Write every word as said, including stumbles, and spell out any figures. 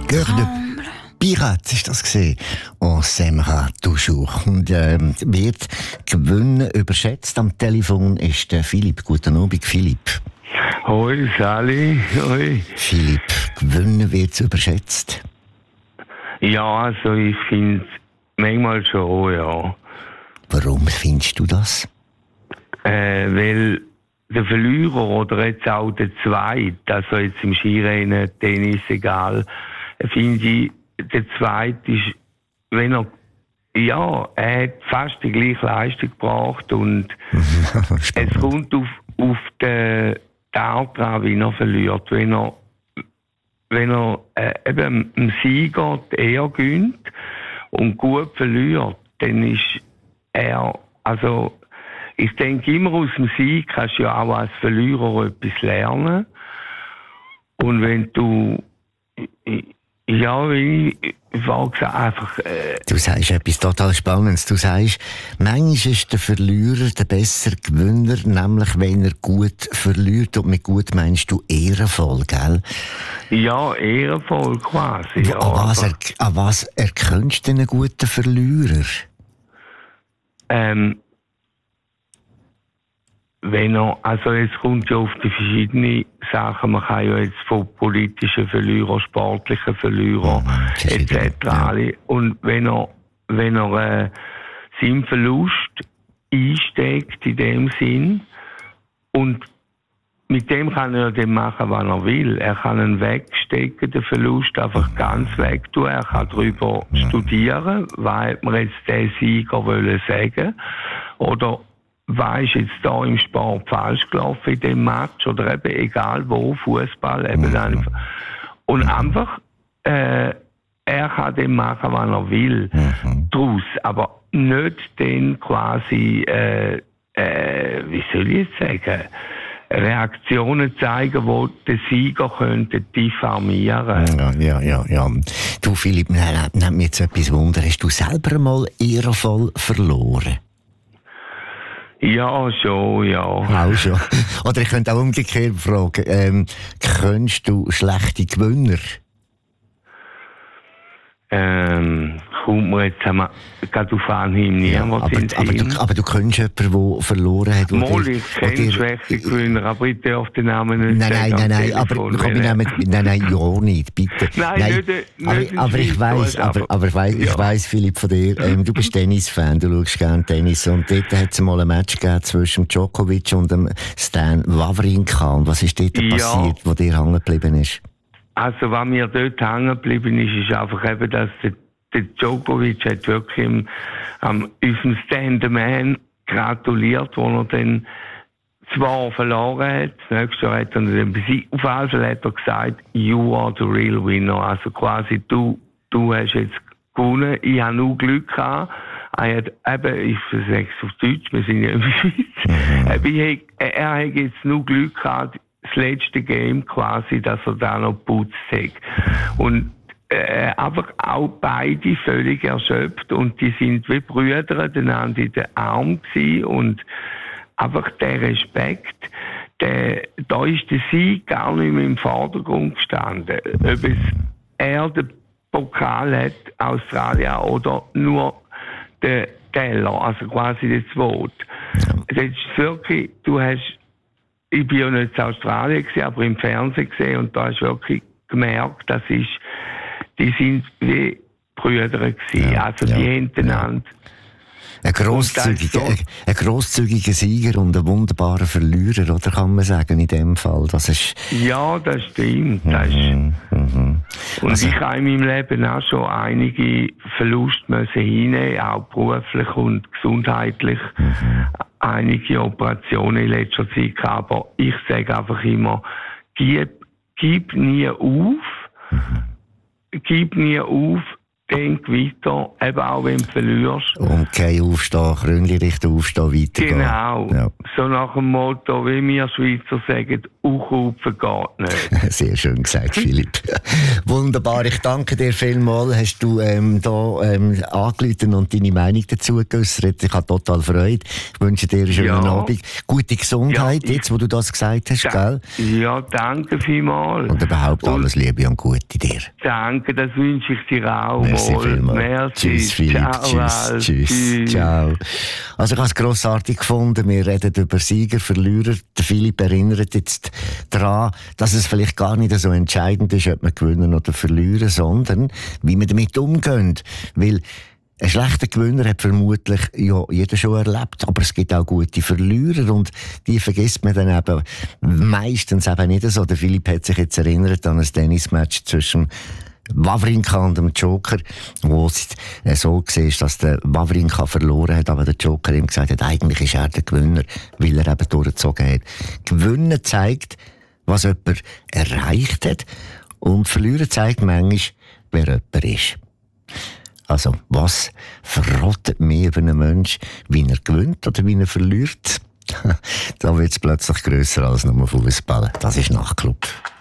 Cœur de Pirate ist das gesehen. On s'aimera toujours. Und ähm, wird Gewinnen überschätzt. Am Telefon ist der Philipp. Guten Abend, Philipp. Hoi, Sally. Hoi. Philipp, Gewinnen wird überschätzt. Ja, also ich finde es manchmal schon, ja. Warum findest du das? Äh, weil der Verlierer oder jetzt auch der Zweite, also jetzt im Skirennen, Tennis, egal, finde ich, der Zweite ist, wenn er, ja, er hat fast die gleiche Leistung gebracht und es kommt auf, auf den Tag dran, wie er verliert. Wenn er, wenn er äh, eben im Sieger eher gönnt und gut verliert, dann ist er, also, ich denke immer, aus dem Sieg kannst du ja auch als Verlierer etwas lernen. Und wenn du, ja, ich, ich war gesagt, einfach... Äh, du sagst etwas total Spannendes. Du sagst, manchmal ist der Verlierer der bessere Gewinner, nämlich wenn er gut verliert. Und mit gut meinst du ehrenvoll, gell? Ja, ehrenvoll quasi. Wo, ja, an, was er, an was erkennst du einen guten Verlierer? Ähm... Wenn er, also es kommt ja auf die verschiedenen Sachen, man kann ja jetzt von politischen Verlierern, sportlichen Verlierern, mhm, et cetera. Ja. Und wenn er, wenn er äh, seinen Verlust einsteckt in dem Sinn und mit dem kann er dann machen, was er will. Er kann ihn wegstecken, den Verlust einfach ganz wegtun. Er kann darüber mhm. studieren, was hat man jetzt den Sieger wollen sagen. Oder was ist jetzt da im Sport falsch gelaufen in dem Match oder eben egal wo, Fußball eben mhm. einfach. Und mhm. einfach, äh, er kann dem machen, was er will, mhm. draus, aber nicht dann quasi, äh, äh, wie soll ich jetzt sagen, Reaktionen zeigen, die den Sieger könnten diffamieren. Ja, ja, ja, ja. Du Philipp, nimmt mich jetzt etwas Wunder, hast du selber mal ehrenvoll verloren? Ja, schon, ja. Auch schon. Oder ich könnte auch umgekehrt fragen, ähm, kennst du schlechte Gewinner? Ähm, kommt mir jetzt gerade auf Anhieb niemand aber, in aber, du, aber du kennst jemanden, der verloren hat? Mal, ich kenne schlechte Gewinner, aber ich darf den Namen nicht nein, sagen. Nein, nein, nein, aber komm, ich nehme, nein, nein, ja nicht, bitte. Nein, nein nicht, nicht aber, aber ich weiss, aber, aber ich weiss, ja. ich weiss, Philipp, von dir, ähm, du bist Tennis-Fan, du schaust gerne Tennis und dort hat es mal ein Match gegeben zwischen Djokovic und dem Stan Wawrinka. Und was ist dort ja. passiert, wo dir hängen geblieben ist? Also, was mir dort hängen geblieben ist, ist einfach eben, dass der, der Djokovic hat wirklich im, am, unserem Stand the Man gratuliert, wo er dann zwar verloren hat, das nächste Jahr hat er dann besiegt. Auf jeden Fall hat er gesagt, you are the real winner. Also quasi, du, du hast jetzt gewonnen, ich habe nur Glück gehabt. Er hat eben, ich sage es auf Deutsch, wir sind ja in der Schweiz, mhm. er hat jetzt nur Glück gehabt, das letzte Game quasi, dass er da noch putzt hat. Und äh, einfach auch beide völlig erschöpft und die sind wie Brüder, dann haben die den Arm gewesen und einfach der Respekt, der, da ist der Sieg gar nicht mehr im Vordergrund gestanden. Ob es er den Pokal hat, Australien, oder nur der Teller, also quasi der Zweite. Das ist wirklich, du hast ich bin ja nicht in Australien gewesen, aber im Fernsehen gesehen und da hast du wirklich gemerkt, das ist, die sind wie Brüder gewesen. Ja, also die ja, hintereinander. Ja. Ein grosszügiger, so, ein, ein grosszügiger Sieger und ein wunderbarer Verlierer, oder kann man sagen in dem Fall? Das ist ja, das stimmt. Das mhm, ist, mhm. Und also, ich habe in meinem Leben auch schon einige Verluste müssen hinnehmen, auch beruflich und gesundheitlich. Mhm. Einige Operationen in letzter Zeit gehabt, aber ich sage einfach immer, gib, gib nie auf, mhm. gib nie auf, denk weiter, eben auch wenn du verlierst. Und kein Aufstehen, Krönchen richten, aufstehen, weitergehen. Genau. Ja. So nach dem Motto, wie wir Schweizer sagen, aufrufen geht nicht. Sehr schön gesagt, Philipp. Wo Wunderbar, ich danke dir vielmals. Hast du ähm, da ähm, angerufen und deine Meinung dazu geäußert. Ich habe total Freude. Ich wünsche dir einen schönen ja. Abend. Gute Gesundheit, ja, jetzt wo du das gesagt hast, gell? Ja, danke vielmals. Und überhaupt und alles Liebe und Gute dir. Danke, das wünsche ich dir auch. Merci vielmals. Merci. Tschüss, Philipp. Ciao, tschüss, tschüss, tschüss. Ciao. Also ich habe es grossartig gefunden. Wir reden über Sieger, Verlierer. Der Philipp erinnert jetzt daran, dass es vielleicht gar nicht so entscheidend ist, ob wir gewinnen oder verlieren, sondern wie wir damit umgehen. Weil ein schlechter Gewinner hat vermutlich ja jeder schon erlebt, aber es gibt auch gute Verlierer und die vergisst man dann eben meistens eben nicht so. Der Philipp hat sich jetzt erinnert an ein Tennismatch zwischen Wawrinka und dem Joker, wo es so war, dass der Wawrinka verloren hat, aber der Joker ihm gesagt hat, eigentlich ist er der Gewinner, weil er eben durchgezogen hat. Gewinnen zeigt, was jemand erreicht hat, und Verlieren zeigt manchmal, wer jemand ist. Also, was verrottet mehr über einen Menschen, wie er gewinnt oder wie er verliert? Da wird es plötzlich grösser als nur Fußball. Das ist Nachtclub.